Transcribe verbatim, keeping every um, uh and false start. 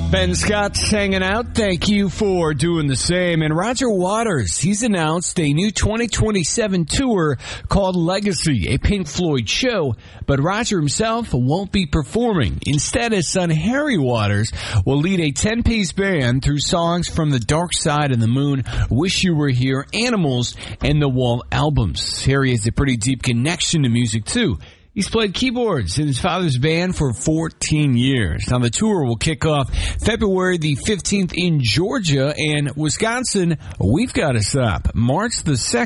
Ben Scott's hanging out. Thank you for doing the same. And Roger Waters, he's announced a new twenty twenty-seven tour called Legacy, a Pink Floyd show. But Roger himself won't be performing. Instead, his son Harry Waters will lead a ten-piece band through songs from The Dark Side of the Moon, Wish You Were Here, Animals, and The Wall albums. Harry has a pretty deep connection to music, too. He's played keyboards in his father's band for fourteen years. Now, the tour will kick off February the fifteenth in Georgia, and Wisconsin, we've got to stop March the second.